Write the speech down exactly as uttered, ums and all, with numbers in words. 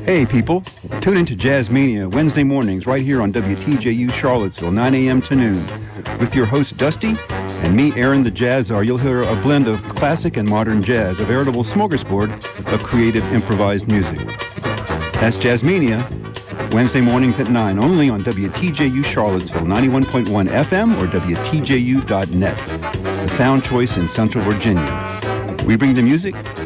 Hey people, tune into Jazzmania Wednesday mornings right here on W T J U Charlottesville, nine a.m. to noon. With your host Dusty and me, Aaron the Jazz Czar, you'll hear a blend of classic and modern jazz, a veritable smorgasbord of creative improvised music. That's Jazzmania, Wednesday mornings at nine, only on W T J U Charlottesville, ninety-one point one F M or W T J U dot net, the sound choice in Central Virginia. We bring the music,